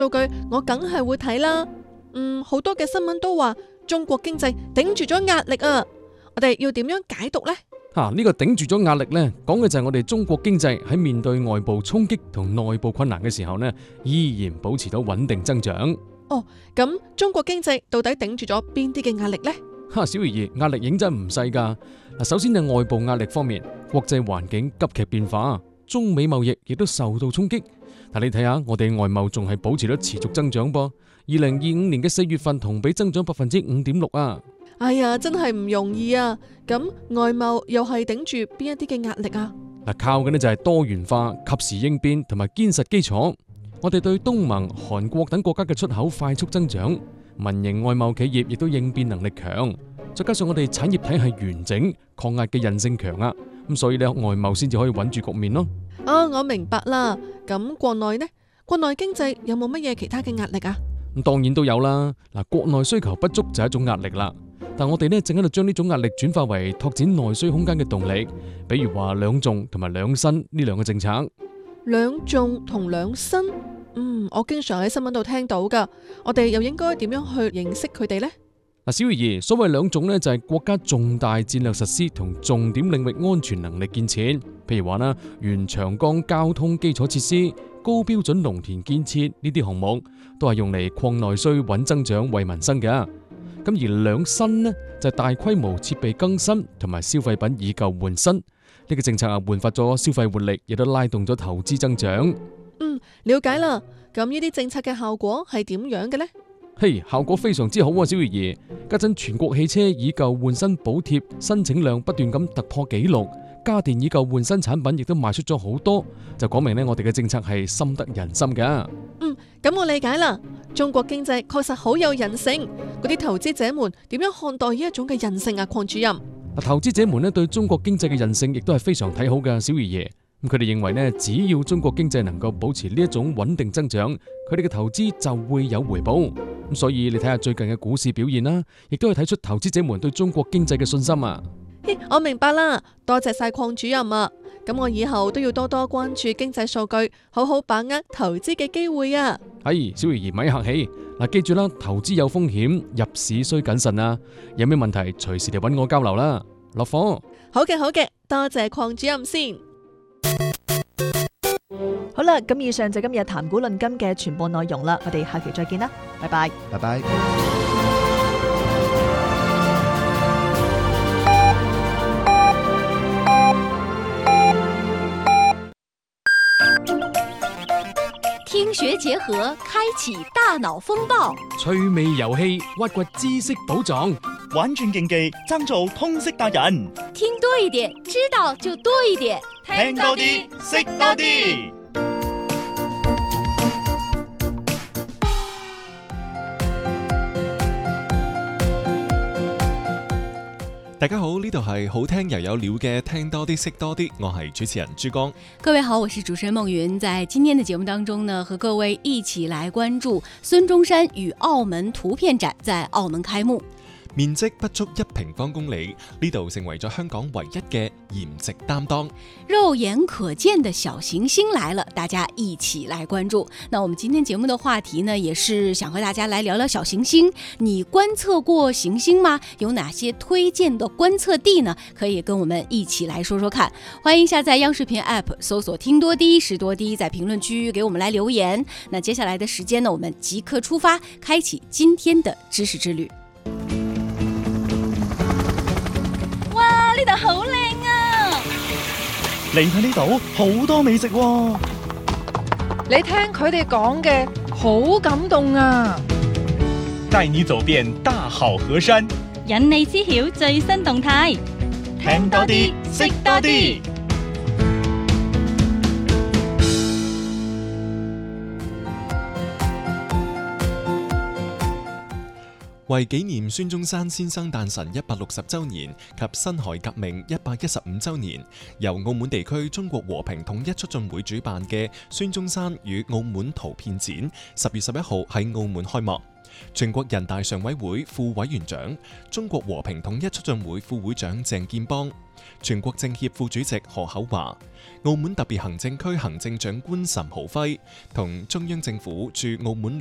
數據我梗係會睇啦。好多嘅新聞都話中國經濟頂住咗壓力啊，我哋要點樣解讀呢？ 呢個頂住咗壓力呢，講嘅就係我哋中國經濟喺面對外部衝擊同內部困難嘅時候呢，依然保持到穩定增長。 咁中國經濟到底頂住咗邊啲嘅壓力呢？ 小魚兒，壓力認真唔細噶。首先係外部壓力方面，國際環境急劇變化，中美貿易亦都受到衝擊。但你睇下，我哋外貿仲係保持咗持續增長噃。2025年嘅4月份同比增長5.6%啊！ 哎呀，真係唔容易啊！咁外貿又係頂住邊一啲嘅壓力啊？ 靠嘅呢就係多元化、及時應變同埋堅實基礎。我哋對東盟、韓國等國家嘅出口快速增長，民營外貿企業亦都應變能力強，再加上我哋產業體系完整、抗壓嘅韌性強啊，咁所以呢外貿先至可以穩住局面咯。 我明白啦。咁國內呢？國內經濟有冇乜嘢其他嘅壓力啊？ 咁當然都有啦。國內需求不足就係一種壓力啦。但我哋呢正喺度將呢種壓力轉化為拓展內需空間嘅動力，比如話兩種同埋兩新呢兩個政策。 兩種同兩新，我經常喺新聞度聽到噶。我哋又應該點樣去認識佢哋呢？ 小魚兒，所謂兩種呢，就係國家重大戰略實施同重點領域安全能力建設，譬如話啦，原長江交通基礎設施、高標準農田建設呢啲項目，都係用嚟擴內需、穩增長、惠民生嘅。咁而兩新呢，就係大規模設備更新同埋消費品以舊換新，呢個政策煥發咗消費活力，亦都拉動咗投資增長。 了解啦。咁呢啲政策嘅效果係點樣嘅呢？ 效果非常之好啊！小魚兒，家陣全國汽車以舊換新補貼申請量不斷咁突破紀錄，家電以舊換新產品亦都賣出咗好多，就講明呢，我哋嘅政策係深得人心噶。 咁我理解啦。中國經濟確實好有韌性，嗰啲投資者們點樣看待呢一種嘅韌性啊？鄺主任， 投資者們呢對中國經濟嘅韌性亦都係非常睇好噶，小魚爺。佢哋認為呢，只要中國經濟能夠保持呢一種穩定增長，佢哋嘅投資就會有回報。咁所以你睇下最近嘅股市表現啦，亦都係睇出投資者們對中國經濟嘅信心啊。 我明白啦，多謝晒鄺主任啊。咁我以後都要多多關注經濟數據，好好把握投資嘅機會啊。小魚兒咪客氣，記住啦，投資有風險，入市需謹慎啊。有咩問題隨時嚟揾我交流啦。落課。好嘅，多謝鄺主任先。 好啦，咁以上就今日談古論今嘅全部內容啦，我哋下期再見啦，拜拜。 拜拜。 聽學結合，開啟大腦風暴， 趣味遊戲，挖掘知識寶藏， 玩轉競技，爭做通識達人。 聽多一點，知道就多一點， 聽多啲，識多啲。 大家好，呢度係好聽又有料嘅聽多啲識多啲，我係主持人珠江。 各位好，我是主持人夢雲。在今天的節目當中呢，和各位一起來關注孫中山與澳門圖片展在澳門開幕。 面積不足1平方公里，呢度成為咗香港唯一嘅鹽值擔當。 肉眼可見的小行星來了，大家一起來關注。那我們今天節目的話題呢，也是想和大家來聊聊小行星。你觀測過行星嗎？有哪些推薦的觀測地呢？可以跟我們一起來說說看。歡迎下載央視頻 App，搜索聽多啲識多啲，在評論區給我們來留言。那接下來的時間呢，我們即刻出發，開啟今天的知識之旅。 呢度好靚啊！ 嚟睇呢度好多美食喎。 你聽佢哋講嘅好感動啊！ 帶你走遍大好河山， 引你知曉最新動態， 聽多啲，識多啲。 為紀念孫中山先生誕辰160週年及辛亥革命115週年，由澳門地區中國和平統一促進會主辦嘅孫中山與澳門圖片展，10月11號喺澳門開幕。 全國人大常委會副委員長、中國和平統一促進會副會長鄭建邦、全國政協副主席何厚華、澳門特別行政區行政長官岑濠輝同中央政府駐澳門